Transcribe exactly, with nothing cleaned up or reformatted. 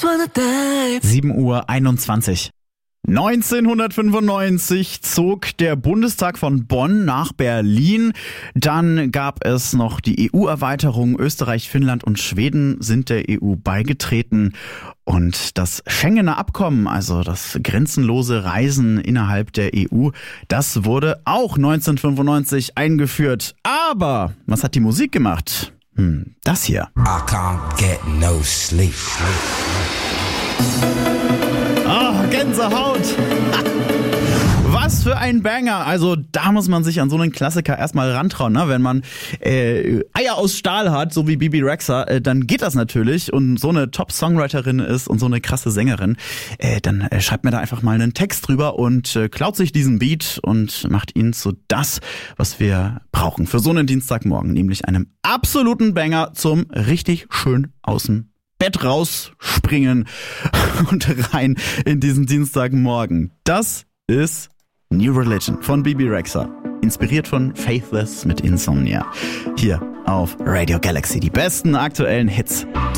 sieben Uhr einundzwanzig. neunzehnhundertfünfundneunzig zog der Bundestag von Bonn nach Berlin. Dann gab es noch die E U-Erweiterung. Österreich, Finnland und Schweden sind der E U beigetreten. Und das Schengener Abkommen, also das grenzenlose Reisen innerhalb der E U, das wurde auch neunzehnhundertfünfundneunzig eingeführt. Aber was hat die Musik gemacht? Hm, das hier. I can't get no sleep. Ah, Gänsehaut. Was für ein Banger. Also da muss man sich an so einen Klassiker erstmal rantrauen, ne? Wenn man äh, Eier aus Stahl hat, so wie Bibi Rexha, äh, dann geht das natürlich. Und so eine Top-Songwriterin ist und so eine krasse Sängerin, äh, dann äh, schreibt mir da einfach mal einen Text drüber und äh, klaut sich diesen Beat und macht ihn zu das, was wir brauchen für so einen Dienstagmorgen, nämlich einem absoluten Banger zum richtig schön außen Bett rausspringen und rein in diesen Dienstagmorgen. Das ist New Religion von Bibi Rexha. Inspiriert von Faithless mit Insomnia. Hier auf Radio Galaxy. Die besten aktuellen Hits.